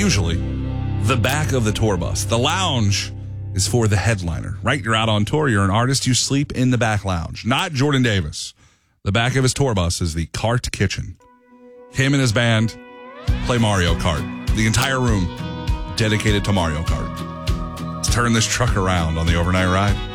usually the back of the tour bus. The lounge is for the headliner, right? You're out on tour, you're an artist, you sleep in the back lounge. Not Jordan Davis. The back of his tour bus is the Kart Kitchen. Him and his band play Mario Kart. The entire room dedicated to Mario Kart. Let's turn this truck around on the overnight ride.